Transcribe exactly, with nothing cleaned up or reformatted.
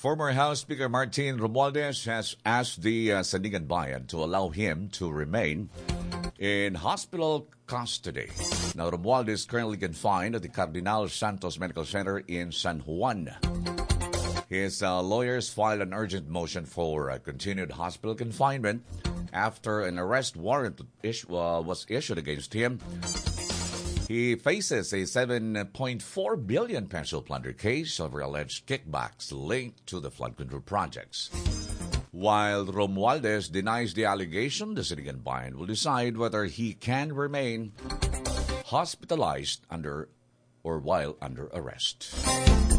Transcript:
Former House Speaker Martin Romualdez has asked the uh, Sandigan Bayan to allow him to remain in hospital custody. Now, Romualdez is currently confined at the Cardinal Santos Medical Center in San Juan. His uh, lawyers filed an urgent motion for uh, continued hospital confinement after an arrest warrant is- uh, was issued against him. He faces a seven point four billion peso plunder case over alleged kickbacks linked to the flood control projects. While Romualdez denies the allegation, the Sandigan Bayan will decide whether he can remain hospitalized under or while under arrest.